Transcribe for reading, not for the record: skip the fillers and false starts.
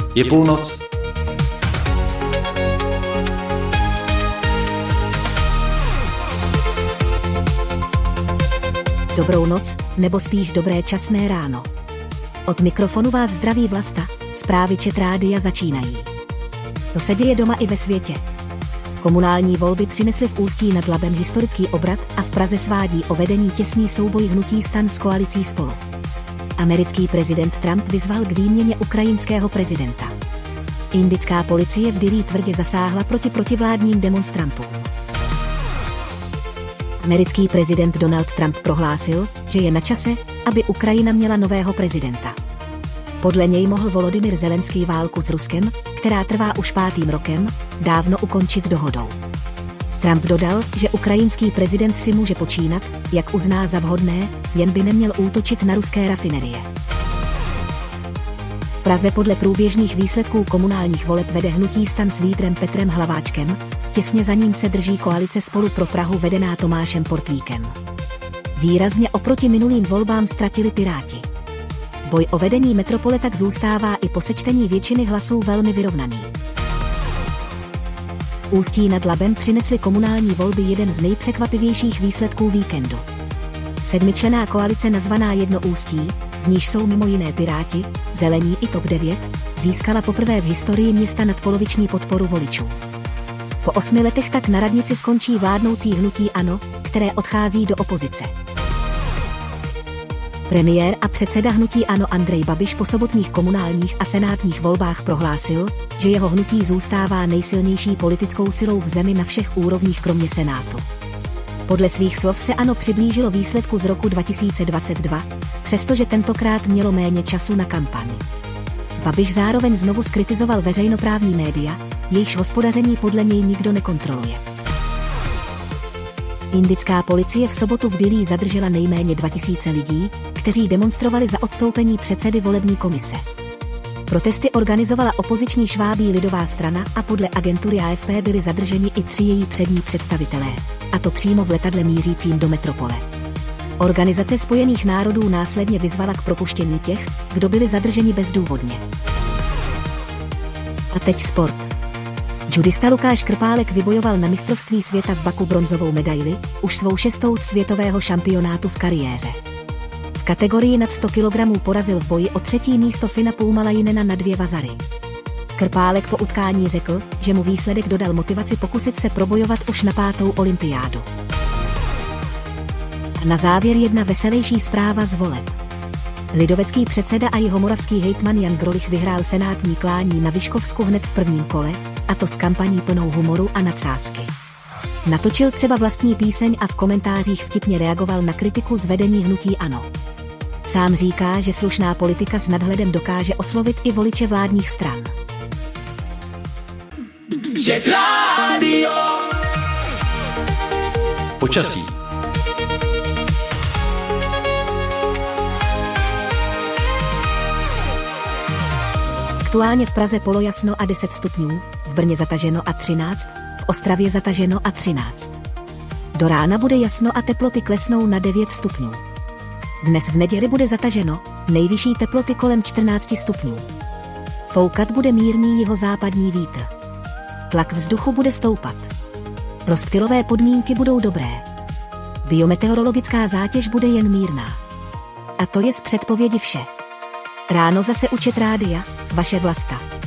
Je půlnoc. Dobrou noc, nebo spíš dobré časné ráno. Od mikrofonu vás zdraví Vlasta, zprávy ČT Rádia začínají. To se děje doma i ve světě. Komunální volby přinesly v Ústí nad Labem historický obrat a v Praze svádí o vedení těsný souboj hnutí STAN s koalicí Spolu. Americký prezident Trump vyzval k výměně ukrajinského prezidenta. Indická policie v Dillí tvrdě zasáhla proti protivládním demonstrantům. Americký prezident Donald Trump prohlásil, že je na čase, aby Ukrajina měla nového prezidenta. Podle něj mohl Volodymyr Zelenský válku s Ruskem, která trvá už 5. rokem, dávno ukončit dohodou. Trump dodal, že ukrajinský prezident si může počínat, jak uzná za vhodné, jen by neměl útočit na ruské rafinerie. V Praze podle průběžných výsledků komunálních voleb vede hnutí STAN s lídrem Petrem Hlaváčkem, těsně za ním se drží koalice Spolu pro Prahu vedená Tomášem Portlíkem. Výrazně oproti minulým volbám ztratili Piráti. Boj o vedení metropole tak zůstává i po sečtení většiny hlasů velmi vyrovnaný. Ústí nad Labem přinesly komunální volby jeden z nejpřekvapivějších výsledků víkendu. 7členná koalice nazvaná Jedno Ústí, v níž jsou mimo jiné Piráti, Zelení i TOP 9, získala poprvé v historii města nadpoloviční podporu voličů. Po 8 letech tak na radnici skončí vládnoucí hnutí ANO, které odchází do opozice. Premiér a předseda hnutí ANO Andrej Babiš po sobotních komunálních a senátních volbách prohlásil, že jeho hnutí zůstává nejsilnější politickou silou v zemi na všech úrovních kromě Senátu. Podle svých slov se ANO přiblížilo výsledku z roku 2022, přestože tentokrát mělo méně času na kampaň. Babiš zároveň znovu zkritizoval veřejnoprávní média, jejichž hospodaření podle něj nikdo nekontroluje. Indická policie v sobotu v Dillí zadržela nejméně 2000 lidí, kteří demonstrovali za odstoupení předsedy volební komise. Protesty organizovala opoziční Švábí lidová strana a podle agentury AFP byli zadrženi i 3 její přední představitelé, a to přímo v letadle mířícím do metropole. Organizace Spojených národů následně vyzvala k propuštění těch, kdo byli zadrženi bezdůvodně. A teď sport. Judista Lukáš Krpálek vybojoval na mistrovství světa v Baku bronzovou medaili, už svou 6. z světového šampionátu v kariéře. V kategorii nad 100 kg porazil v boji o 3. místo Fina Puumalajinena na 2 vazary. Krpálek po utkání řekl, že mu výsledek dodal motivaci pokusit se probojovat už na 5. olympiádu. A na závěr jedna veselější zpráva z voleb. Lidovecký předseda a jihomoravský hejtman Jan Grolich vyhrál senátní klání na Vyškovsku hned v prvním kole, a to s kampaní plnou humoru a nadsázky. Natočil třeba vlastní píseň a v komentářích vtipně reagoval na kritiku z vedení hnutí ANO. Sám říká, že slušná politika s nadhledem dokáže oslovit i voliče vládních stran. ČT Rádio. Počasí. Aktuálně v Praze polojasno a 10 stupňů, v Brně zataženo a 13, v Ostravě zataženo a 13. Do rána bude jasno a teploty klesnou na 9 stupňů. Dnes v neděli bude zataženo, nejvyšší teploty kolem 14 stupňů. Foukat bude mírný jihozápadní vítr. Tlak vzduchu bude stoupat. Rozptylové podmínky budou dobré. Biometeorologická zátěž bude jen mírná. A to je z předpovědi vše. Ráno zase u ČT Rádia, vaše Vlasta.